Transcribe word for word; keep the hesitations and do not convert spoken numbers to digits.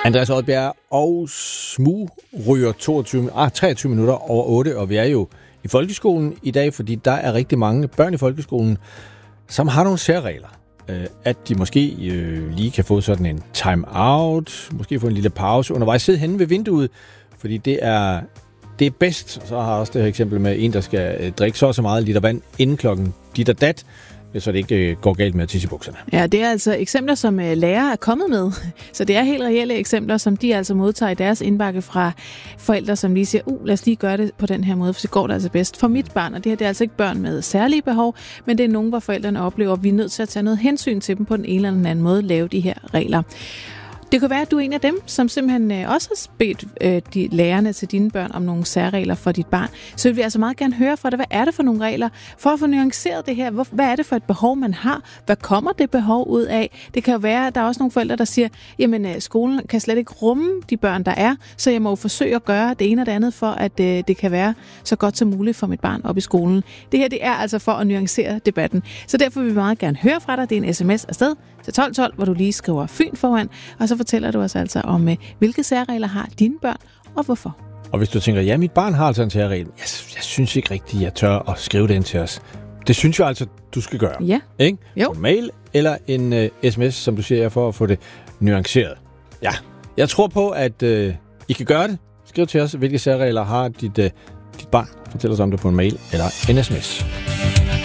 Andreas Odbjerg og Smug ryger toogtyve, ah, treogtyve minutter over otte, og vi er jo i folkeskolen i dag, fordi der er rigtig mange børn i folkeskolen, som har nogle særregler. At de måske øh, lige kan få sådan en time-out, måske få en lille pause undervejs, sidde henne ved vinduet, fordi det er, det er bedst. Så har jeg også det her eksempel med en, der skal øh, drikke så og så meget liter vand inden klokken dit og dat, så det ikke øh, går galt med at tisse i bukserne. Ja, det er altså eksempler, som øh, lærere er kommet med. Så det er helt reelle eksempler, som de altså modtager i deres indbakke fra forældre, som lige siger, uh, lad os lige gøre det på den her måde, for så går det altså bedst for mit barn. Og det her det er altså ikke børn med særlige behov, men det er nogen, hvor forældrene oplever, at vi er nødt til at tage noget hensyn til dem på den ene eller den anden måde, lave de her regler. Det kan være, at du er en af dem, som simpelthen også har bedt øh, de lærerne til dine børn om nogle særregler for dit barn. Så vil vi altså meget gerne høre fra dig, hvad er det for nogle regler, for at få nuanceret det her? Hvor, hvad er det for et behov, man har? Hvad kommer det behov ud af? Det kan jo være, at der er også nogle forældre, der siger, jamen skolen kan slet ikke rumme de børn, der er, så jeg må jo forsøge at gøre det ene og det andet, for at øh, det kan være så godt som muligt for mit barn op i skolen. Det her, det er altså for at nuancere debatten. Så derfor vil vi meget gerne høre fra dig. Det er en sms afsted til tolv tolv, hvor du lige skriver Fyn foran, og så fortæller du os altså om, hvilke særregler har dine børn, og hvorfor. Og hvis du tænker, ja, mit barn har altså en særregel, jeg, jeg synes ikke rigtigt, jeg tør at skrive det ind til os. Det synes jeg altså, du skal gøre. Ja. Ikke? Jo. En mail eller en uh, sms, som du siger, for at få det nuanceret. Ja, jeg tror på, at uh, I kan gøre det. Skriv til os, hvilke særregler har dit, uh, dit barn. Fortæl os om det på en mail eller en sms.